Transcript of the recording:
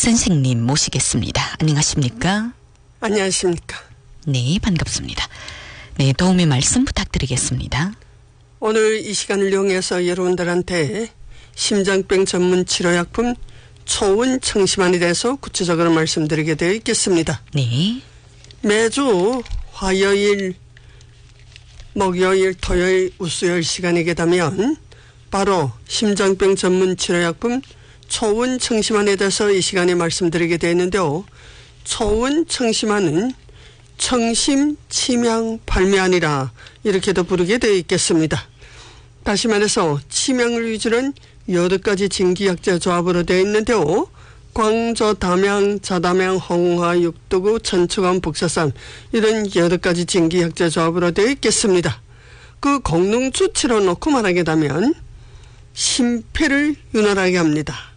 선생님 모시겠습니다. 안녕하십니까? 안녕하십니까? 네, 반갑습니다. 네, 도움의 말씀 부탁드리겠습니다. 오늘 이 시간을 이용해서 여러분들한테 심장병 전문 치료약품 초운 청심환에 대해서 구체적으로 말씀드리게 되어 있겠습니다. 네. 매주 화요일, 목요일, 토요일, 우수요일 시간이게 되면 바로 심장병 전문 치료약품 초운 청심환에 대해서 이 시간에 말씀드리게 되어 있는데요. 초운 청심환은 청심 치명 발미환이라 이렇게도 부르게 되어 있겠습니다. 다시 말해서 치명을 위주는 8가지 진기약재 조합으로 되어 있는데요. 광저, 담양, 자담양, 홍화, 육두구, 천추감, 북사삼 이런 8가지 진기약재 조합으로 되어 있겠습니다. 그 공동 주치로 놓고 말하게 되면 심폐를 윤활하게 합니다.